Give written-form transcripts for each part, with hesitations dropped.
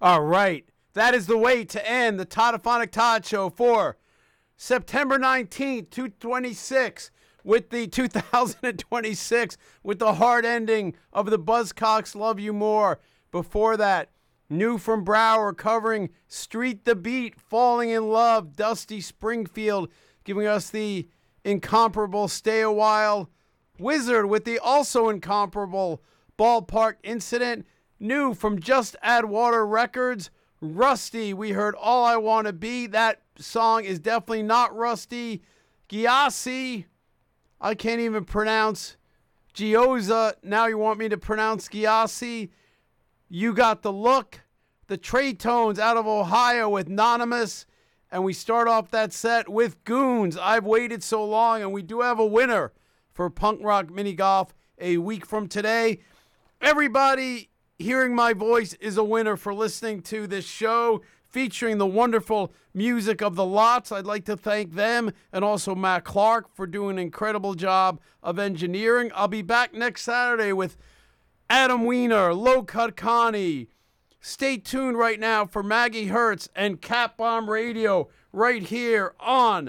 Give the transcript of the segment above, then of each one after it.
All right. That is the way to end the Toddophonic Todd Show for September 19th, 2026, with the 2026, with the hard ending of the Buzzcocks Love You More. Before that, New from Brower covering Street the Beat, Falling in Love, Dusty Springfield, giving us the incomparable Stay a While. Wizard with the also incomparable Ballpark Incident. New from Just Add Water Records, Rusty, we heard All I Want to Be. That song is definitely not Rusty. Gyasi, I can't even pronounce. Gioza, now you want me to pronounce Gyasi. You Got the Look. The Traytones out of Ohio with Anonymous. And we start off that set with Goons, I've Waited So Long. And we do have a winner for Punk Rock Mini Golf a week from today. Everybody hearing my voice is a winner for listening to this show featuring the wonderful music of the Lots. I'd like to thank them and also Matt Clark for doing an incredible job of engineering. I'll be back next Saturday with Adam Wiener, Low Cut Connie. Stay tuned right now for Maggie Hertz and Cat Bomb Radio right here on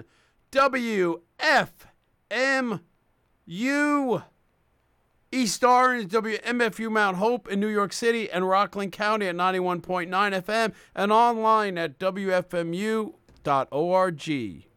WFMU. East Orange, WMFU Mount Hope in New York City, and Rockland County at 91.9 FM, and online at WFMU.org.